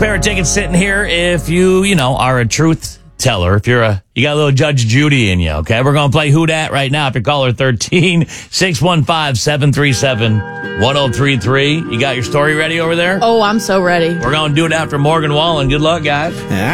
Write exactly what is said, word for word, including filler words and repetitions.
Pair of tickets sitting here if you, you know, are a truth teller. If you're a, you got a little Judge Judy in you, okay? We're going to play Who Dat right now. If you're caller thirteen, six one five, seven three seven, one oh three three. You got your story ready over there? Oh, I'm so ready. We're going to do it after Morgan Wallen. Good luck, guys. Yeah.